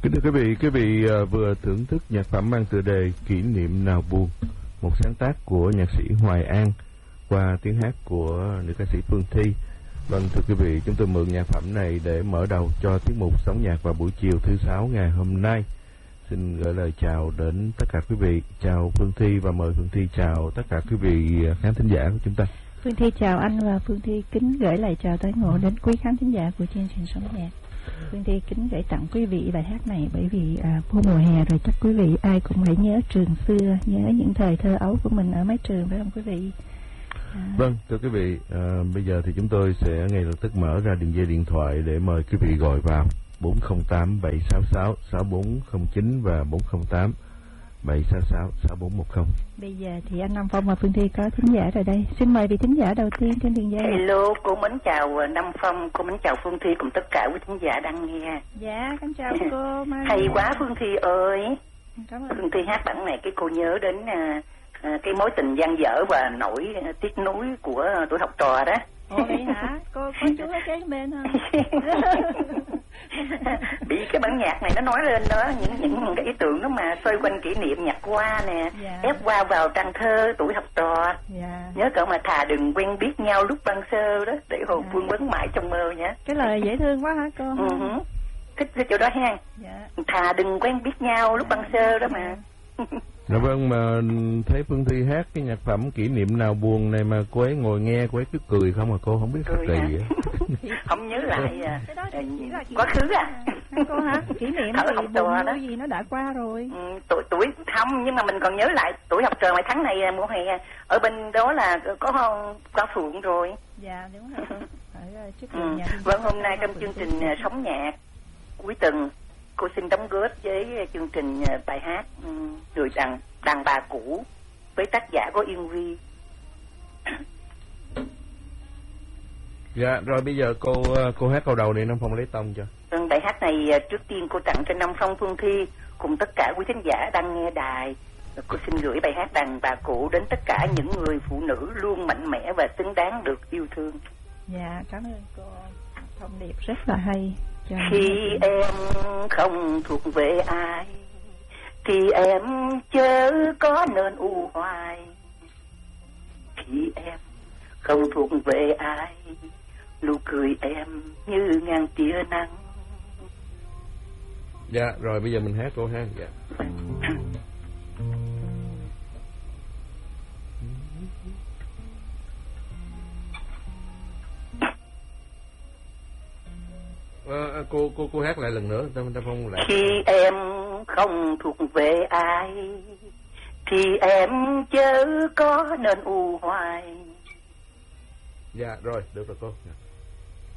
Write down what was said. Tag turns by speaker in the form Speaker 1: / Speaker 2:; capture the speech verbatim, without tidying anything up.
Speaker 1: Kính thưa quý vị, quý vị vừa thưởng thức nhạc phẩm mang tựa đề Kỷ niệm nào buồn, một sáng tác của nhạc sĩ Hoài An qua tiếng hát của nữ ca sĩ Phương Thi. Vâng, thưa quý vị, chúng tôi mượn nhạc phẩm này để mở đầu cho tiết mục Sống Nhạc vào buổi chiều thứ sáu ngày hôm nay. Xin gửi lời chào đến tất cả quý vị, chào Phương Thi và mời Phương Thi chào tất cả quý vị khán thính giả của chúng ta.
Speaker 2: Phương Thi chào anh và Phương Thi kính gửi lời chào tới ngộ đến quý khán thính giả của chương trình Sống Nhạc. Phương Thi kính gửi tặng quý vị bài hát này bởi vì à, vô mùa hè rồi chắc quý vị ai cũng hãy nhớ trường xưa, nhớ những thời thơ ấu của mình ở mái trường, phải không quý vị? À...
Speaker 1: Vâng, thưa quý vị, à, bây giờ thì chúng tôi sẽ ngay lập tức mở ra đường dây điện thoại để mời quý vị gọi vào bốn không tám bảy sáu sáu sáu bốn không chín và bốn không tám bảy sáu sáu sáu bốn một không.
Speaker 2: Bây giờ thì anh Nam Phong và Phương Thi có thính giả rồi đây. Xin mời vị thính giả đầu tiên trên đường dây.
Speaker 3: Hello, cô mến chào Nam Phong, cô mến chào Phương Thi cùng tất cả quý thính giả đang nghe.
Speaker 2: Dạ, con chào cô.
Speaker 3: Hay quá Phương Thi ơi.
Speaker 2: Cảm ơn.
Speaker 3: Phương Thi hát bản này cái cô nhớ đến à, à, cái mối tình dang dở và nỗi à, tiếc nuối của tuổi học trò đó.
Speaker 2: Ồ vậy hả? Cô có chú ở kế bên không?
Speaker 3: Bị cái bản nhạc này nó nói lên đó những những cái ý tưởng đó mà xoay quanh kỷ niệm nhạc qua nè,
Speaker 2: dạ.
Speaker 3: ép qua vào trang thơ tuổi học trò.
Speaker 2: Dạ.
Speaker 3: Nhớ cậu mà thà đừng quen biết nhau lúc ban sơ đó để hồn
Speaker 2: dạ.
Speaker 3: vương vấn mãi trong mơ nhé.
Speaker 2: Cái lời dễ thương quá hả cô?
Speaker 3: Uh-huh. Thích cái chỗ đó ha.
Speaker 2: Dạ.
Speaker 3: Thà đừng quen biết nhau lúc ban sơ đó mà.
Speaker 1: Dạ vâng, mà thấy Phương Thi hát cái nhạc phẩm Kỷ niệm nào buồn này mà cô ấy ngồi nghe, cô ấy cứ cười không mà cô không biết
Speaker 3: cười
Speaker 1: thật gì
Speaker 3: không nhớ lại à,
Speaker 2: cái đó chỉ là
Speaker 3: quá khứ à.
Speaker 2: Cô hả? Kỷ niệm
Speaker 3: Thở
Speaker 2: thì buồn đó gì nó đã qua rồi.
Speaker 3: Ừ, tuổi tuổi không, nhưng mà mình còn nhớ lại tuổi học trò mấy tháng này mùa hè ở bên đó là có qua phượng rồi.
Speaker 2: Dạ đúng rồi. Ở trước
Speaker 3: ừ.
Speaker 2: nhà
Speaker 3: Vâng, hôm nay trong chương trình Sống Nhạc cuối tuần cô xin đóng góp với chương trình bài hát Người đàn đàn bà cũ với tác giả có Yên Vi.
Speaker 1: Dạ rồi, bây giờ cô cô hát câu đầu đi, Nam Phong lấy tông cho.
Speaker 3: Vâng, bài hát này trước tiên cô tặng cho Nam Phong, Phương Thi cùng tất cả quý khán giả đang nghe đài. Cô xin gửi bài hát Đàn Bà Cũ đến tất cả những người phụ nữ luôn mạnh mẽ và xứng đáng được yêu thương.
Speaker 2: Dạ, cảm ơn cô. Thông điệp rất là hay.
Speaker 3: Khi em không thuộc về ai thì em chớ có nên u hoài. Khi em không thuộc về ai, nụ cười em như ngàn tia nắng.
Speaker 1: Dạ rồi, bây giờ mình hát cô ha. Dạ. À, cô cô cô hát lại lần nữa, Tâm Tâm Phong lại.
Speaker 3: Khi em không thuộc về ai thì em chớ có nên u hoài.
Speaker 1: Dạ rồi, được rồi cô. Dạ.